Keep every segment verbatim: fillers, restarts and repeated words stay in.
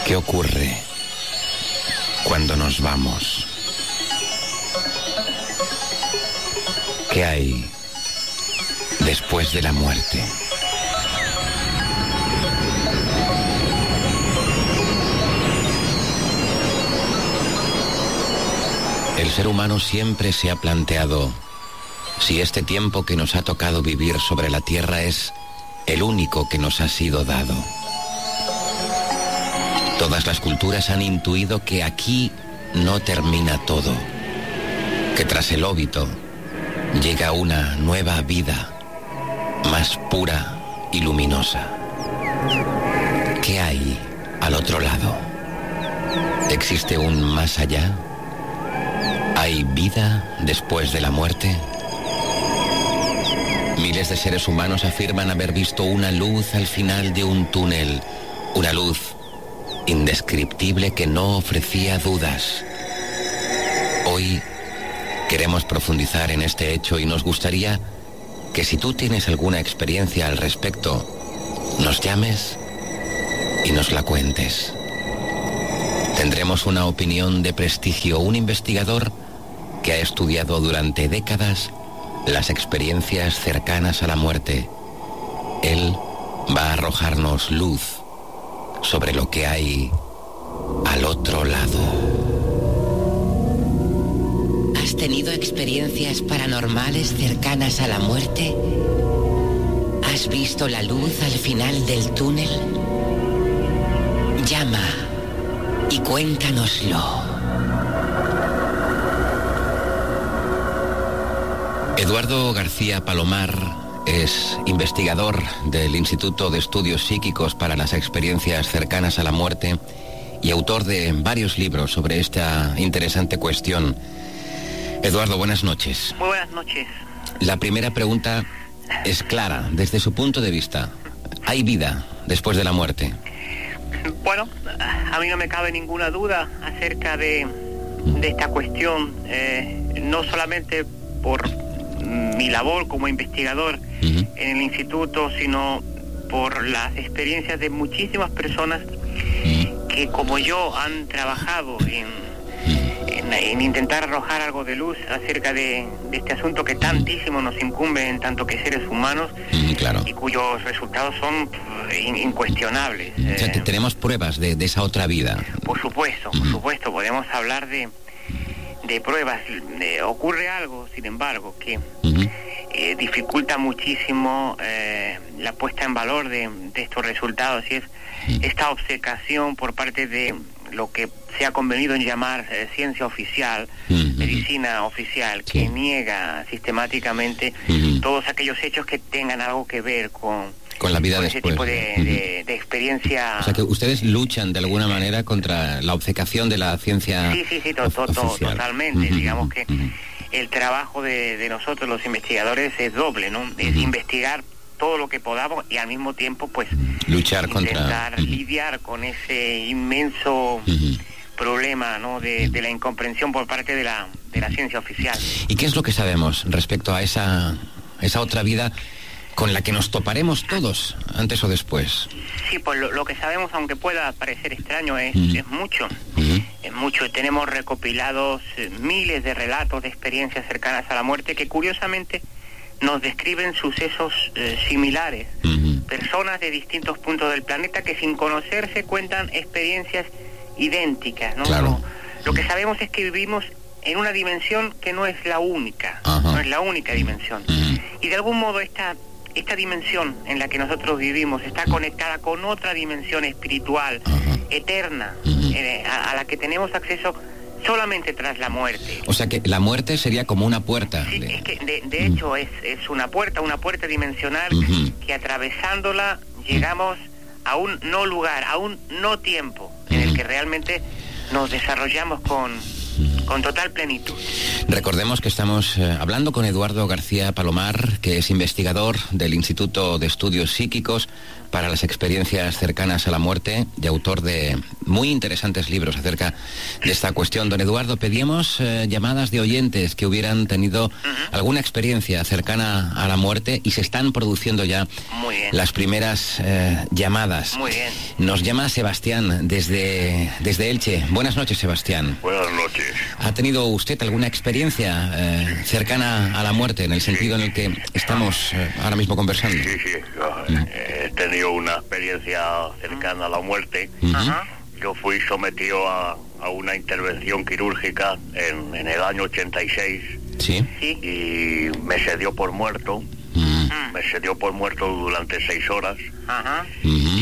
¿Qué ocurre cuando nos vamos? ¿Qué hay después de la muerte? El ser humano siempre se ha planteado si este tiempo que nos ha tocado vivir sobre la Tierra es el único que nos ha sido dado. Todas las culturas han intuido que aquí no termina todo, que tras el óbito llega una nueva vida, más pura y luminosa. ¿Qué hay al otro lado? ¿Existe un más allá? ¿Hay vida después de la muerte? Miles de seres humanos afirman haber visto una luz al final de un túnel, una luz indescriptible que no ofrecía dudas. Hoy queremos profundizar en este hecho y nos gustaría que si tú tienes alguna experiencia al respecto, nos llames y nos la cuentes. Tendremos una opinión de prestigio, un investigador que ha estudiado durante décadas las experiencias cercanas a la muerte. Él va a arrojarnos luz sobre lo que hay al otro lado. ¿Has tenido experiencias paranormales cercanas a la muerte? ¿Has visto la luz al final del túnel? Llama y cuéntanoslo. Eduardo García Palomar es investigador del Instituto de Estudios Psíquicos para las Experiencias Cercanas a la Muerte y autor de varios libros sobre esta interesante cuestión. Eduardo, buenas noches. Muy buenas noches. La primera pregunta es clara, desde su punto de vista. ¿Hay vida después de la muerte? Bueno, a mí no me cabe ninguna duda acerca de, de esta cuestión, eh, no solamente por mi labor como investigador uh-huh. en el instituto, sino por las experiencias de muchísimas personas uh-huh. que como yo han trabajado en, uh-huh. en, en intentar arrojar algo de luz acerca de, de este asunto que tantísimo nos incumbe en tanto que seres humanos uh-huh, claro. y cuyos resultados son in, incuestionables. O sea, que tenemos pruebas de, de esa otra vida. Por supuesto, uh-huh. por supuesto, podemos hablar de de pruebas. Eh, ocurre algo, sin embargo, que uh-huh. eh, dificulta muchísimo eh, la puesta en valor de, de estos resultados, y es uh-huh. esta obcecación por parte de lo que se ha convenido en llamar eh, ciencia oficial, uh-huh. medicina oficial, sí. que niega sistemáticamente uh-huh. todos aquellos hechos que tengan algo que ver con con la vida con después. Ese tipo de, uh-huh. de, de experiencia. O sea, que ustedes luchan de alguna manera contra la obcecación de la ciencia. Sí, sí, sí, to, to, to, totalmente. Uh-huh. Digamos que uh-huh. el trabajo de, de nosotros, los investigadores, es doble, ¿no? Es uh-huh. investigar todo lo que podamos y al mismo tiempo, pues, luchar intentar contra... Uh-huh. lidiar con ese inmenso uh-huh. problema, ¿no? De, de la incomprensión por parte de la, de la ciencia oficial. ¿Y qué es lo que sabemos respecto a esa, esa otra vida con la que nos toparemos todos, antes o después? Sí, pues lo, lo que sabemos, aunque pueda parecer extraño, es, uh-huh. es mucho. Uh-huh. Es mucho. Tenemos recopilados eh, miles de relatos de experiencias cercanas a la muerte que curiosamente nos describen sucesos eh, similares. Uh-huh. Personas de distintos puntos del planeta que sin conocerse cuentan experiencias idénticas, ¿no? Claro. Lo, lo que sabemos es que vivimos en una dimensión que no es la única, uh-huh. no es la única dimensión. Uh-huh. Y de algún modo esta esta dimensión en la que nosotros vivimos está conectada con otra dimensión espiritual, uh-huh. eterna, uh-huh. eh, a, a la que tenemos acceso solamente tras la muerte. O sea que la muerte sería como una puerta. Sí, es que de, de uh-huh. hecho es, es una puerta, una puerta dimensional uh-huh. que atravesándola llegamos uh-huh. a un no lugar, a un no tiempo, uh-huh. en el que realmente nos desarrollamos con... con total plenitud. Recordemos que estamos eh, hablando con Eduardo García Palomar, que es investigador del Instituto de Estudios Psíquicos para las Experiencias Cercanas a la Muerte y autor de muy interesantes libros acerca de esta cuestión. Don Eduardo, pedíamos eh, llamadas de oyentes que hubieran tenido uh-huh. alguna experiencia cercana a la muerte y se están produciendo ya muy bien. las primeras eh, llamadas. Muy bien. Nos llama Sebastián desde, desde Elche. Buenas noches, Sebastián. Buenas noches. ¿Ha tenido usted alguna experiencia eh, cercana a la muerte en el sentido en el que estamos eh, ahora mismo conversando? Sí, sí. Yo, uh-huh. He tenido una experiencia cercana a la muerte. Uh-huh. Ajá. Yo fui sometido a, a una intervención quirúrgica en, en el año ochenta y seis. Sí. Sí. Y me se dio por muerto. Uh-huh. Me se dio por muerto durante seis horas. Ajá. Uh-huh.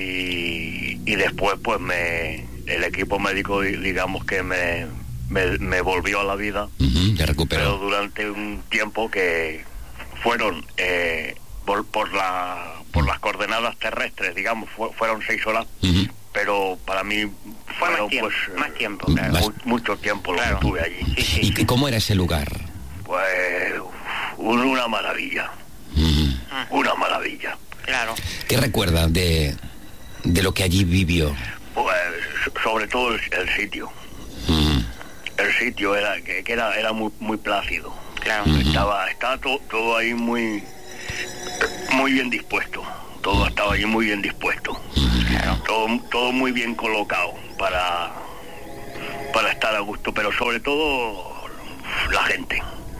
Y, y después, pues, me el equipo médico, digamos que me, me, me volvió a la vida. Uh-huh. Te Pero recuperó. durante un tiempo que fueron eh, por, por la por las coordenadas terrestres, digamos, fu- fueron seis horas, Uh-huh. pero para mí Fue fueron más tiempo, pues más eh, tiempo, claro. Más- mu- mucho tiempo lo Claro. que estuve allí. Sí, sí, ¿Y sí. y cómo era ese lugar? Pues un- una maravilla, Uh-huh. una maravilla. Claro. ¿Qué recuerda de, de lo que allí vivió? Pues sobre todo el, el sitio. Uh-huh. El sitio era que, que era era muy muy plácido. Claro. Ujú. Estaba estaba to- todo ahí muy muy bien dispuesto. Todo estaba ahí muy bien dispuesto. Claro. Todo todo muy bien colocado para para estar a gusto, pero sobre todo la gente.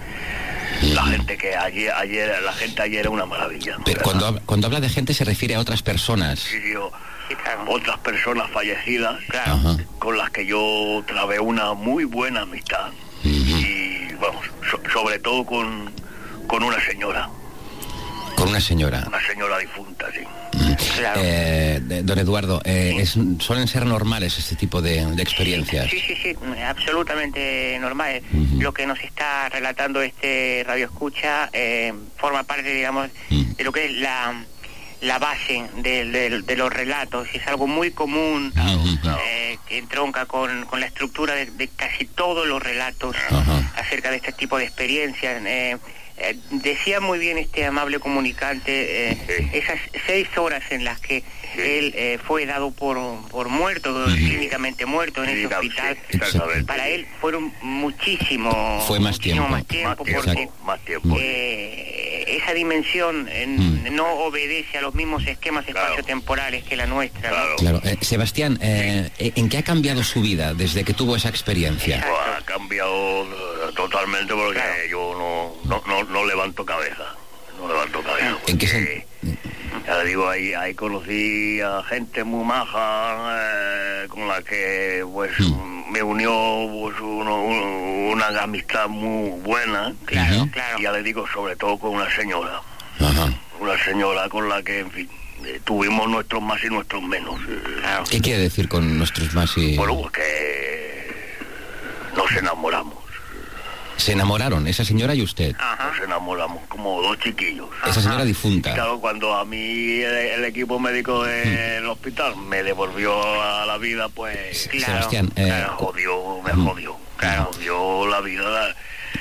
La gente que ayer ayer la gente ayer era una maravilla. Pero cuando, hab- cuando habla de gente se refiere a otras personas. Sí, yo- Sí, claro. otras personas fallecidas Claro. Ajá. con las que yo trabé una muy buena amistad. Ujú. Y vamos, so- sobre todo con, con una señora, Con una señora. una señora difunta, sí. Claro. Eh, de- don Eduardo, eh, es- suelen ser normales este tipo de, de experiencias. Sí, sí, sí, absolutamente normal. Ujú. Lo que nos está relatando este Radio Escucha eh, forma parte, digamos, Mm. de lo que es la, la base de, de- de los relatos. Es algo muy común, Ujú. eh, que entronca con, con la estructura de, de casi todos los relatos Ajá. acerca de este tipo de experiencias. Eh, eh, decía muy bien este amable comunicante, eh, Sí. esas seis horas en las que él eh, fue dado por, por muerto, clínicamente muerto en ese Sí, hospital. sí, exactamente. Para él fueron muchísimo, Fue más muchísimo tiempo. más Más tiempo, tiempo, porque más tiempo. eh, esa dimensión eh, Mm. no obedece a los mismos esquemas Claro. espaciotemporales que la nuestra, ¿no? Claro. Claro. Eh, Sebastián, eh, ¿en qué ha cambiado su vida desde que tuvo esa experiencia? Exacto. Pues ha cambiado eh, totalmente porque Claro. yo no, no, no, no levanto cabeza. No levanto cabeza. ¿En qué porque, sen- Ya le digo, ahí, ahí conocí a gente muy maja, eh, con la que pues Mm. me unió pues, uno- un- una amistad muy buena. Claro, Ujú. claro. Y ya le digo, sobre todo con una señora. Ajá. Una señora con la que, en fin, eh, tuvimos nuestros más y nuestros menos. eh, Claro. ¿Qué quiere decir con nuestros más y...? Bueno, pues que nos enamoramos. Se enamoraron, esa señora y usted. Ajá. Nos enamoramos como dos chiquillos. Esa señora Y difunta. claro, cuando a mí el, el equipo médico del hospital me devolvió a la vida, pues Claro, Sebastián, eh, me jodió, me jodió. Me jodió la vida.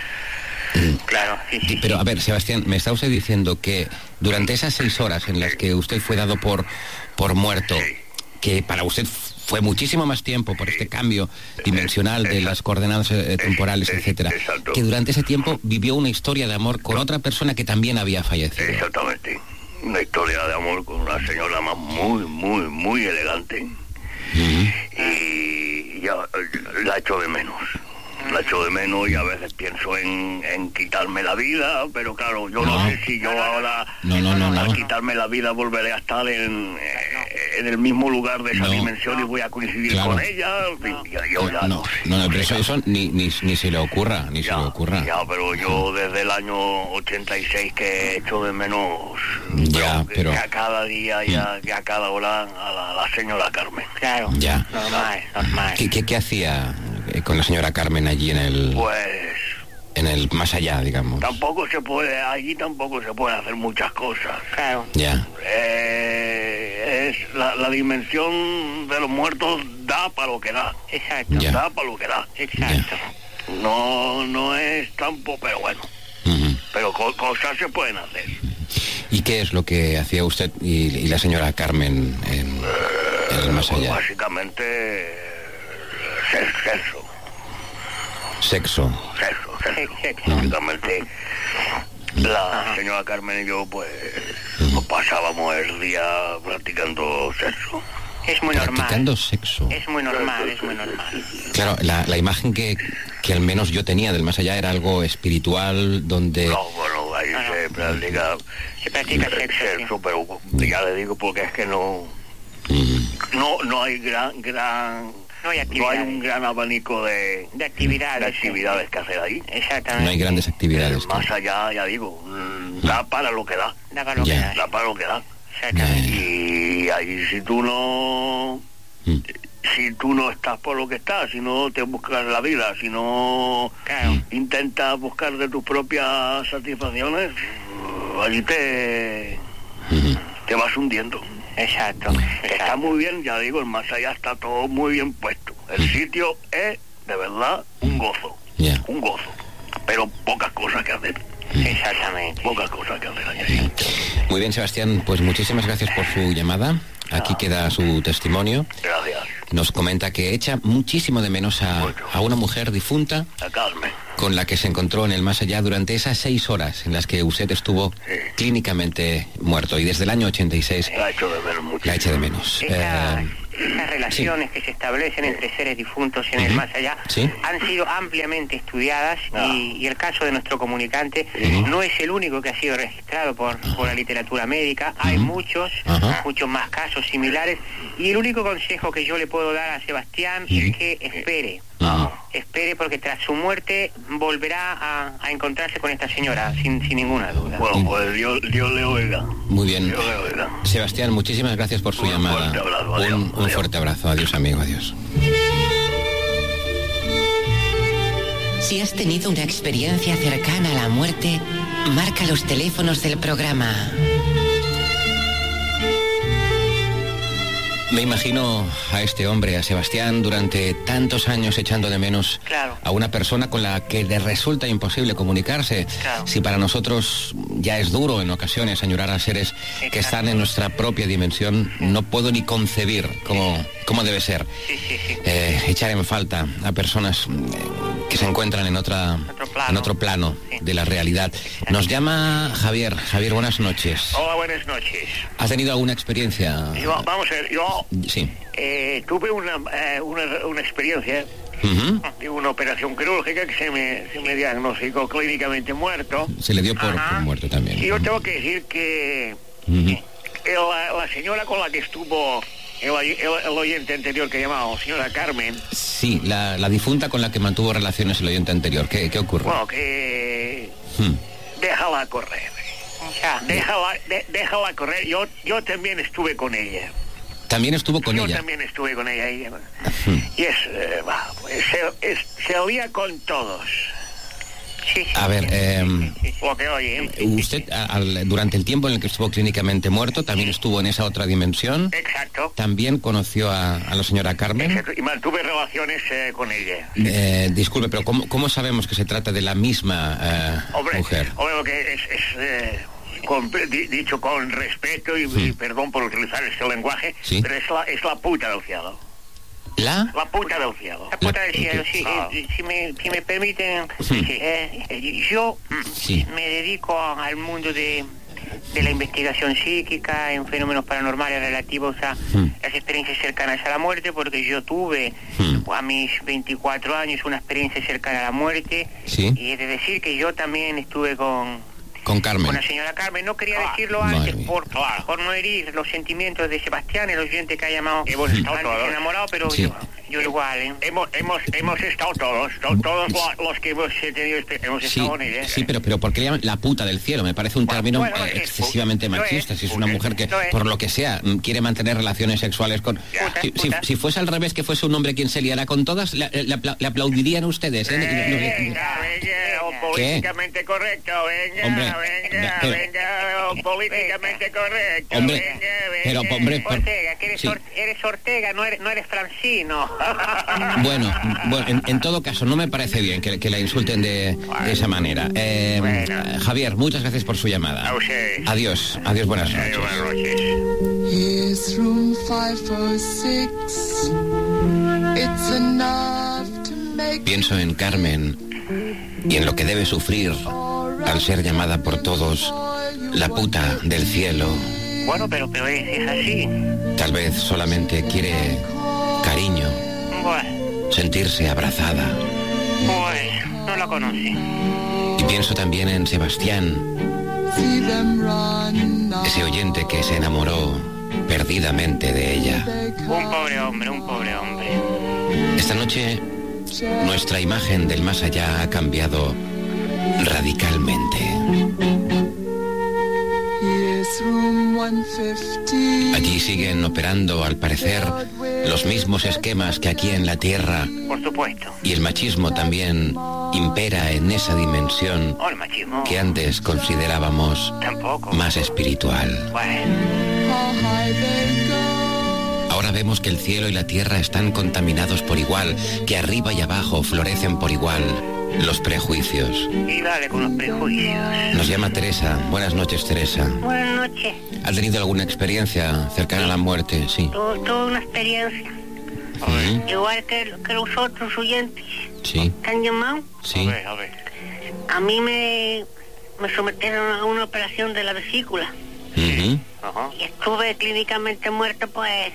Claro, sí, sí. Sí, pero a ver, Sebastián, me está usted diciendo que durante esas seis horas en las que usted fue dado por, por muerto, Sí. que para usted fue muchísimo más tiempo por este cambio dimensional de las coordenadas eh, temporales, es- etcétera, exacto. que durante ese tiempo vivió una historia de amor con otra persona que también había fallecido. Exactamente. Una historia de amor con una señora más muy, muy, muy elegante. Ujú. Y ya eh, la echo de menos. La echo de menos y a veces pienso en, en quitarme la vida, pero claro, yo no, No. sé si yo ahora No, no, no, al no. quitarme la vida volveré a estar en, eh, en el mismo lugar de esa No. dimensión y voy a coincidir Claro. con ella. En fin, ya- yo ya No, no, sé. no, no, pero eso, eso ni, ni, ni se le ocurra, ni se Ya, le ocurra. ya, pero yo desde el año ochenta y seis que echo de menos Ya, que- pero- que a cada día y a, que a cada hora a la, a la señora Carmen. Claro. Ya. Normal, normal. ¿Qué, qué, qué hacía eh, con la señora Carmen allí en el, Pues en el más allá, digamos? tampoco se puede, allí tampoco se pueden hacer muchas cosas. Claro. Ya. Eh, es la, la dimensión de los muertos da para lo que da, Exacto. Ya. da para lo que da. Exacto. No, no es tampoco, pero bueno, Ujú. pero co- cosas se pueden hacer. ¿Y qué es lo que hacía usted y, y la señora Carmen en, el más allá? Pues básicamente sexo. Sexo. Sexo, sexo. sexo. Básicamente la señora Carmen y yo pues nos pasábamos el día practicando sexo. Es muy normal. Practicando sexo. Es muy normal, es muy normal. Claro, la, la imagen que, que al menos yo tenía del más allá era algo espiritual, donde... No, bueno, ahí no, se no. practica... Se practica sexo, sexo sí. Pero ya le digo porque es que no... Mm. No, no hay gran... gran No hay no hay actividades. un gran abanico de... De actividades. de actividades que hacer ahí. Exactamente. No hay grandes actividades. El más allá, ya digo, mm, da para lo que da. Da para lo Ya. que da. Da para lo que da. Exactamente. Y ahí si tú no... Mm. Si tú no estás por lo que estás, si no te buscas la vida, si no Claro. intentas buscar de tus propias satisfacciones, allí te, Mm. te vas hundiendo. Exacto. Está Exacto. muy bien, ya digo, el más allá está todo muy bien puesto. El sitio es, de verdad, un gozo. Ya. Un gozo. Pero pocas cosas que hacer. Exactamente. Pocas cosas que hacer allí. Muy bien, Sebastián, pues muchísimas gracias por su llamada. Aquí queda su testimonio. Gracias. Nos comenta que echa muchísimo de menos a, a una mujer difunta A Carmen. con la que se encontró en el más allá durante esas seis horas en las que usted estuvo Sí. clínicamente muerto, y desde el año ochenta y seis La echo de menos mucho. la echa de menos. Esta- Eh, Estas relaciones que se establecen entre seres difuntos en el Ujú. más allá Sí. han sido ampliamente estudiadas Ah. y, y el caso de nuestro comunicante Ujú. no es el único que ha sido registrado por, por la literatura médica. Hay Ujú. muchos, Ajá. muchos más casos similares, y el único consejo que yo le puedo dar a Sebastián Sí. es que espere. Ujú. Espere, porque tras su muerte volverá a, a encontrarse con esta señora, sin, sin ninguna duda. Bueno, pues Dios, Dios le oiga. Muy bien. Dios le oiga. Sebastián, muchísimas gracias por su Un llamada. fuerte abrazo, adiós, un, un adiós. fuerte abrazo. Adiós, amigo. Adiós. Si has tenido una experiencia cercana a la muerte, marca los teléfonos del programa. Me imagino a este hombre, a Sebastián, durante tantos años echando de menos Claro. a una persona con la que le resulta imposible comunicarse. Claro. Si para nosotros ya es duro en ocasiones añorar a seres que Exacto. están en nuestra propia dimensión, no puedo ni concebir cómo, cómo debe ser. Sí, sí, sí. Eh, echar en falta a personas eh, que se encuentran en otra Otro plano. en otro plano Sí. de la realidad. Nos llama Javier. Javier, buenas noches. Hola, buenas noches. ¿Has tenido alguna experiencia? Yo, vamos a ver, yo Sí. eh, tuve una, eh, una, una experiencia Ujú. de una operación quirúrgica que se me, se me diagnosticó clínicamente muerto. Se le dio por, Ajá. por muerto Y también. yo tengo que decir que Ujú. eh, la, la señora con la que estuvo el, oy- el- el oyente anterior que llamaba, señora Carmen, Sí, la, la difunta con la que mantuvo relaciones el oyente anterior. ¿Qué, qué ocurre? bueno, que Hmm. déjala correr. Ya. Déjala, de- déjala correr. Yo, yo también estuve con ella. También estuvo con yo ella. también estuve con ella. Y, Hmm. y es, eh, bah, pues, se, es- se oía con todos. Sí, sí. A ver, eh, Lo que oye. usted a- al- durante el tiempo en el que estuvo clínicamente muerto, también estuvo en esa otra dimensión. Exacto. También conoció a, a la señora Carmen. Exacto. Y mantuve relaciones eh, con ella. Eh, disculpe, pero ¿cómo, cómo sabemos que se trata de la misma eh, Hombre, mujer? hombre, lo que es, es, eh, con- di- dicho con respeto y, y perdón por utilizar este lenguaje, Sí. pero es la, es la puta del cielo. ¿La? La puta del cielo. La puta del cielo, sí. Ah. eh, si, me, si me permiten, Sí. eh, eh, yo mm, Sí. me dedico al mundo de, de la investigación psíquica en fenómenos paranormales relativos a Hmm. las experiencias cercanas a la muerte, porque yo tuve Hmm. a mis veinticuatro años una experiencia cercana a la muerte, Sí. y es de decir que yo también estuve con... Con Carmen. Con la señora Carmen. No quería Ah, decirlo madre antes mía. por, por no herir los sentimientos de Sebastián, el oyente que ha llamado Hemos estado antes todos. enamorado, pero Sí. yo, yo igual, ¿eh? Hemos, hemos, hemos estado todos, to- todos lo- los que hemos tenido, este- hemos Sí, estado en ella. sí, pero, pero ¿por qué le llaman la puta del cielo? Me parece un Bueno, término bueno, eh, es- excesivamente lo es, machista. Si es una lo es, mujer que, lo es. por lo que sea, mm, quiere mantener relaciones sexuales con... Puta, Si, si- puta. si fuese al revés, que fuese un hombre quien se liara con todas, le, le apla- le aplaudirían ustedes. ¿eh? Venga, venga, ¿Qué? políticamente correcto, venga, Hombre, venga, pero- venga, políticamente correcto, Hombre, venga, pero, venga. hombre, por- Ortega, que eres, sí. Or- eres Ortega, no eres, no eres Francino. Bueno, bueno en, en todo caso, no me parece bien que, que la insulten de, de esa manera. Eh, Bueno. Javier, muchas gracias por su llamada. A usted. Adiós, adiós, buenas Adiós, noches. buenas noches. Yes, room five oh six. It's enough to make. Pienso en Carmen y en lo que debe sufrir al ser llamada por todos la puta del cielo. Bueno, pero, pero es, es así. Tal vez solamente quiere cariño, Bueno, sentirse abrazada. pues no la conocí. Y pienso también en Sebastián, See them run now. ese oyente que se enamoró perdidamente de ella. Un pobre hombre, un pobre hombre. Esta noche nuestra imagen del más allá ha cambiado radicalmente. Yes, room one fifty. Allí siguen operando, al parecer, los mismos esquemas que aquí en la Tierra, Por supuesto. y el machismo también impera en esa dimensión Oh, el machismo. que antes considerábamos Tampoco. más espiritual. Bueno, How high they go. Ahora vemos que el cielo y la tierra están contaminados por igual, que arriba y abajo florecen por igual los prejuicios. y dale con los prejuicios. Nos llama Teresa. Buenas noches, Teresa. Buenas noches. ¿Ha tenido alguna experiencia cercana a la muerte? Sí. Tuve tuve una experiencia, Ujú. igual que, que los otros oyentes Sí, que han llamado. A sí. ver, a ver. A mí me, me sometieron a una operación de la vesícula Ujú. Ajá. y estuve clínicamente muerta pues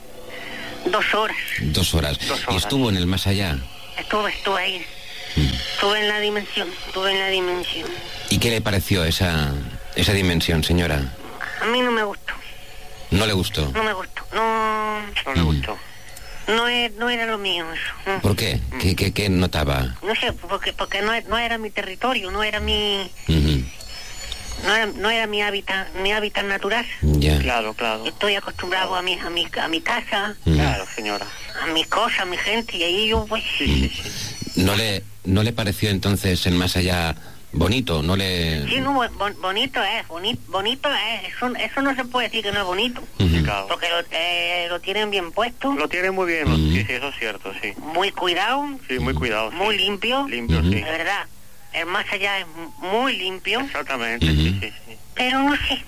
dos horas. Dos horas. Dos Y horas. estuvo en el más allá. Estuve, estuve ahí. Estuve en la dimensión, estuve en la dimensión. ¿Y qué le pareció esa, esa dimensión, señora? A mí no me gustó, ¿No le gustó? no me gustó. No, No le gustó. no, es, no era lo mío eso. ¿Por qué? ¿Qué, qué, qué notaba? No sé, porque, porque no, no era mi territorio, no era mi, Ujú. no era, no era mi hábitat, mi hábitat natural. Ya. Claro, claro. Yo estoy acostumbrado a mi, a mi, a mi casa, Ujú. Claro, señora. a mis cosas, a mi gente, y ahí yo pues... Sí, sí, sí. ¿No le, ¿No le pareció entonces el más allá bonito? ¿No le...? Sí, no, bon- bonito es, boni- bonito es, eso, eso no se puede decir que no es bonito, Ujú. Claro. porque lo, eh, lo tienen bien puesto, Lo tiene muy bien, lo- Mm. sí, sí, eso es cierto, sí. muy cuidado, Sí, muy cuidado. sí. muy limpio, Limpio, Ujú. sí. de verdad, el más allá es mu- muy limpio, Exactamente, Ujú. sí, sí, sí. pero no sé,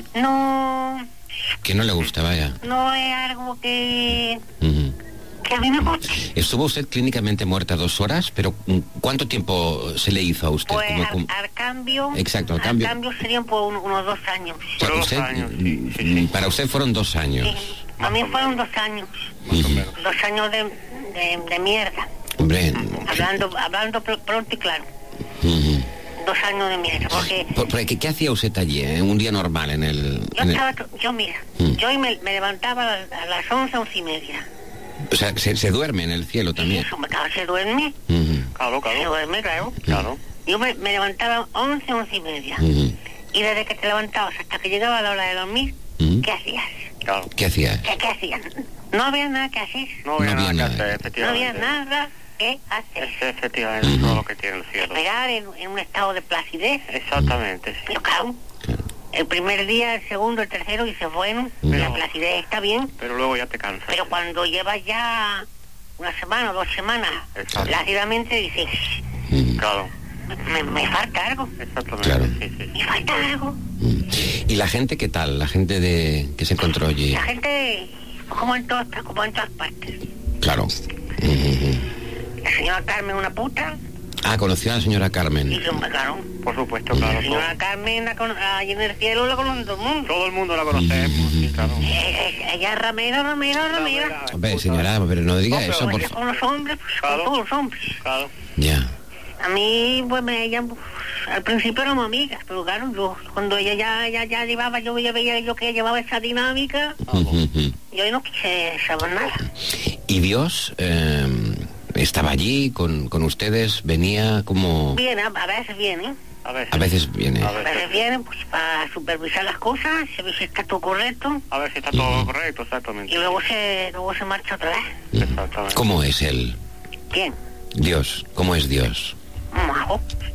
no, Que no le gusta, vaya. no es algo que, Ujú. que a mí me gusta. Estuvo usted clínicamente muerta dos horas, pero ¿cuánto tiempo se le hizo a usted? Pues ¿Cómo- al, cómo? al cambio, Exacto, al cambio. serían por un- unos dos años. O sea, Por dos usted, años, sí, mm, sí, sí. Para usted fueron dos años. Sí, a mí fueron dos años, Más o menos. dos años de, de, de mierda, Hombre, hablando hablando pr- pronto y claro, ujú. dos años de mierda, porque Por- por- ¿qué, qué hacía usted allí, eh? Un día normal en el... yo en el- estaba, to- yo mira, Mm. yo me, me levantaba a las- a las once, once y media, O sea, se, se duerme en el cielo y también. eso me acaba, se duerme, Ujú, Claro, se claro. duerme, claro, Claro. yo me, me levantaba once, once y media, ujú, y desde que te levantabas hasta que llegaba la hora de dormir, ujú. ¿qué hacías? Claro. ¿Qué hacía? ¿Qué, qué hacías? No había nada que hacer, No había No había nada que nada. hacer, no había efectivamente. nada que hacer. Es efectivamente todo lo que tiene el cielo. Esperar en, en un estado de placidez. Exactamente, sí. Pero claro, el primer día, el segundo, el tercero, dices, bueno, Mm. la placidez está bien, Pero luego ya te cansas. pero cuando llevas ya una semana o dos semanas, Exacto. plácidamente dices, Ujú, Claro, me, me falta algo, exactamente. Claro. Sí, sí. me falta algo. ujú. ¿Y la gente qué tal? La gente de que se encontró allí. La gente, pues, como en todas, como en todas partes. Claro. Ujú. La señora Carmen, una puta, Ah, conoció a la señora y Carmen. yo me claro. Por supuesto, La claro. Todo, señora Carmen, la cono- allí en el cielo, la conoce todo el mundo. todo el mundo la conocemos, sí, claro. Eh, eh, Ella es ramera, ramera, ramera. Hombre, señora, pero no diga No, pero eso, por Oye, favor. con los hombres, pues, Claro. con todos los hombres. Claro. Ya. A mí, pues, me, ella, pues, al principio éramos amigas, pero claro, yo, cuando ella ya, ya, ya llevaba, yo ya veía yo que llevaba esa dinámica, Ujú, ujú. yo no quise saber nada. ¿Y Dios eh, estaba allí con, con ustedes? ¿Venía como...? Viene, a, a veces viene, A ver. A veces viene. A a veces ver, viene, pues, para supervisar las cosas, se ve si está todo correcto, a ver si está todo correcto, exactamente. y luego se, luego se marcha otra vez. Exactamente. ¿Cómo es él? ¿Quién? Dios. ¿Cómo es Dios? Muy majo,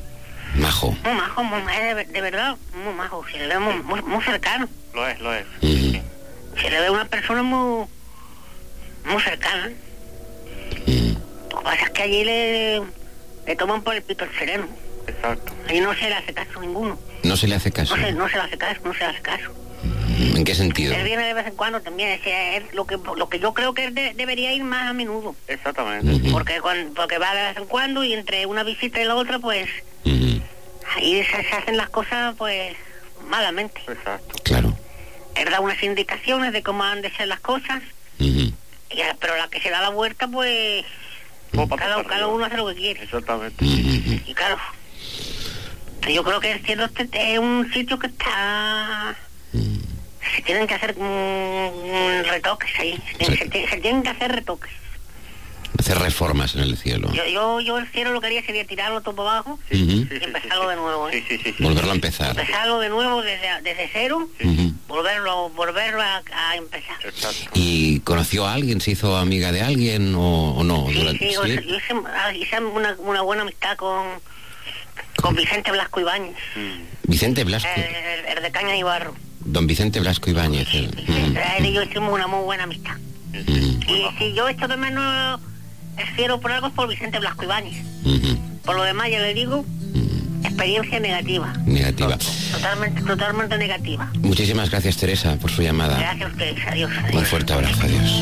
Majo. muy majo, muy, es de, de verdad, muy majo, se le ve muy, muy, muy cercano, Lo es, lo es. Ujú, se le ve una persona muy, muy cercana. ujú. Lo que pasa es que allí le, le toman por el pito el sereno. Exacto. Allí no se le hace caso a ninguno. No se le hace caso. No se, no se le hace caso, no se le hace caso. ¿En qué sentido? Él viene de vez en cuando también. Es, es lo que lo que yo creo que él de, debería ir más a menudo. Exactamente. Uh-huh. Porque, con, porque va de vez en cuando y entre una visita y la otra, pues... Uh-huh. Ahí se, se hacen las cosas, pues, malamente. Exacto. Claro. Él da unas indicaciones de cómo han de ser las cosas, Uh-huh. y, pero la que se da la vuelta, pues... Como para Cada, tocar cada arriba. uno hace lo que quiere. Exactamente. Uh-huh. Y claro, yo creo que el cielo este es un sitio que está... Se tienen que hacer mm, retoques ahí. Se, se, se tienen que hacer retoques. Hacer reformas en el cielo. Yo, yo, yo el cielo lo que haría sería tirarlo todo para abajo Uh-huh. y empezarlo de nuevo. ¿eh? Sí, sí, sí, sí. Volverlo a empezar. Empezarlo de nuevo desde, desde cero, Uh-huh. volverlo, volverlo a, a empezar. Exacto. ¿Y conoció a alguien? ¿Se hizo amiga de alguien o, o no? Sí, Durante- sí, yo, yo hice, ah, hice una, una buena amistad con, con Vicente Blasco Ibáñez, Vicente Blasco. el, el, el de Caña y Barro. Don Vicente Blasco Ibáñez. el- Sí, él y yo hicimos una muy buena amistad. Uh-huh. Y si yo echo de menos el cielo por algo es por Vicente Blasco Ibáñez. Uh-huh. Por lo demás, ya le digo, experiencia negativa. Negativa. Totalmente, totalmente negativa. Muchísimas gracias, Teresa, por su llamada. Gracias a ustedes. Adiós. Un adiós. fuerte abrazo. Adiós.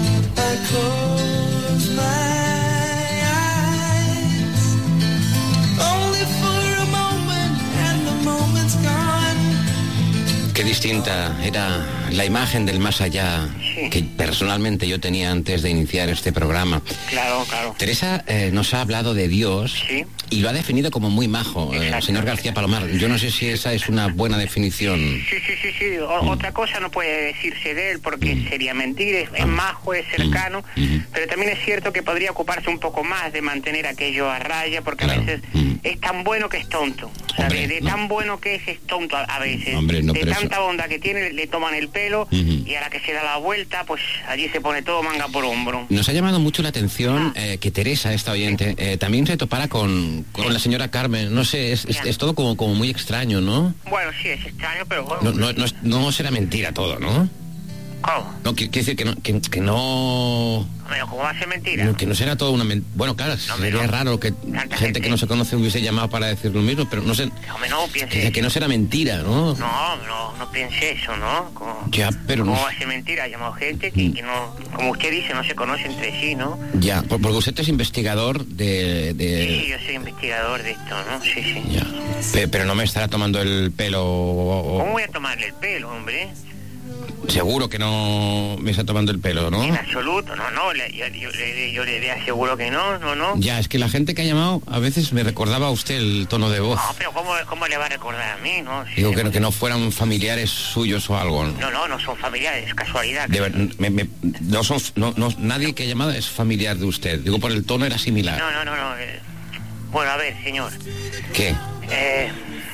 Qué distinta era la imagen del más allá Sí. que personalmente yo tenía antes de iniciar este programa. Claro, claro. Teresa eh, nos ha hablado de Dios Sí. y lo ha definido como muy majo, eh, Exacto. señor García Palomar. Yo no sé si esa es una buena definición. Sí, sí, sí, sí. O- Otra cosa no puede decirse de él porque sería mentir. Es, es majo, es cercano, Mm. pero también es cierto que podría ocuparse un poco más de mantener aquello a raya porque Claro. a veces Mm. es tan bueno que es tonto. O sea, Hombre, de, de no. tan bueno que es, es tonto a, a veces. Hombre, no, de pero eso- tanta bondad que tiene, le toman el pelo Ujú. y a la que se da la vuelta, pues allí se pone todo manga por hombro. Nos ha llamado mucho la atención eh, que Teresa, esta oyente, eh, también se topara con, con la señora Carmen. No sé, es, es- es todo como, como muy extraño, ¿no? Bueno, sí, es extraño, pero bueno. No, no, no, es- no será mentira todo, ¿no? ¿Cómo? No, quiere decir que no, que, que no, Bueno, ¿cómo va a ser mentira? no- que no será todo una mentira. Bueno, claro, hombre, sería no. raro que Tanta gente, gente. que no se conoce hubiese llamado para decir lo mismo, pero no sé, Hombre, no piense que, que no será mentira, ¿no? No, no, no piense eso, ¿no? Como, Ya, pero ¿Cómo no- va a ser mentira? Ha llamado gente que, que no, como usted dice, no se conoce entre sí, ¿no? Ya, por- porque usted es investigador de... de- Sí, sí, yo soy investigador de esto, ¿no? Sí, sí. Ya. Pe- Pero no me estará tomando el pelo... o- o- ¿Cómo voy a tomarle el pelo, hombre? Seguro que no me está tomando el pelo, ¿no? En absoluto, no, no, le- yo, yo le, yo le- le aseguro que no, no, no. Ya, es que la gente que ha llamado a veces me recordaba a usted el tono de voz. No, pero ¿cómo, cómo le va a recordar a mí, no? Si- Digo que no, que no fueran familiares suyos o algo. No, no, no son familiares, es casualidad. De ver- me- me- no son, no, no- nadie que ha llamado es familiar de usted. Digo, por el tono era similar. No, no, no, no. eh, Bueno, a ver, señor. ¿Qué? Eh,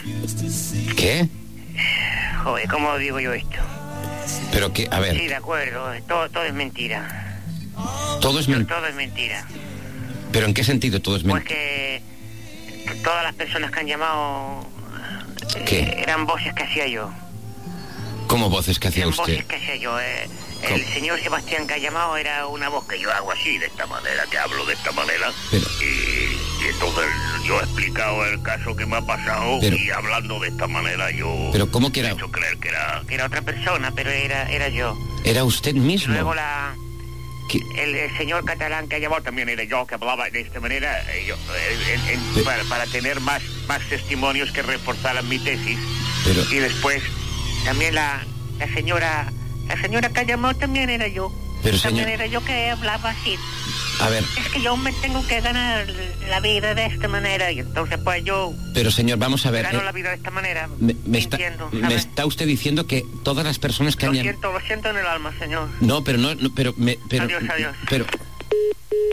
¿Qué? joder, ¿cómo digo yo esto? Pero que, a Sí, ver, de acuerdo, todo, todo es mentira. todo es mentira. Todo es mentira. ¿Pero en qué sentido todo es Pues mentira? que todas las personas que han llamado eh, ¿Qué? eran voces que hacía yo. ¿Cómo voces que hacía Eran usted? voces que hacía yo. eh. El ¿Cómo? señor Sebastián que ha llamado era una voz que yo hago así, de esta manera, que hablo de esta manera. Pero- Y, y entonces yo he explicado el caso que me ha pasado Pero- y hablando de esta manera yo Pero ¿cómo que he era? hecho creer que era... que era otra persona, pero era era yo. Era usted Y mismo. luego la ¿Qué? el, el señor catalán que ha llamado también era yo, que hablaba de esta manera, eh, yo, eh, en- en- Pe- para, para tener más, más testimonios que reforzaran mi tesis. Pero, Y después también la, la señora, la señora que ha llamado también era yo. Pero, También señor- era yo que hablaba así. a ver, Es que yo me tengo que ganar la vida de esta manera. Y entonces pues yo pero señor, vamos a ver. gano eh, la vida de esta manera, me, me está, mintiendo, me ¿sabes? está usted diciendo que todas las personas que Lo han llam- siento, lo siento en el alma, señor. No, pero no, no, pero me, pero, Adiós, adiós. pero